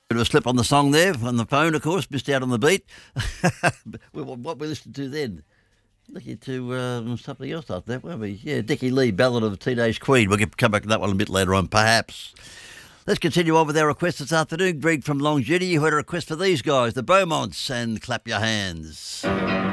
Bit of a slip on the song there on the phone, of course. Missed out on the beat. What we listened to then? Looking to something else like that, weren't we? Yeah, Dickie Lee, Ballad of the Teenage Queen. We'll come back to that one a bit later on, perhaps. Let's continue on with our request this afternoon. Greg from Longjudy, you heard a request for these guys, the Beaumonts, and Clap Your Hands.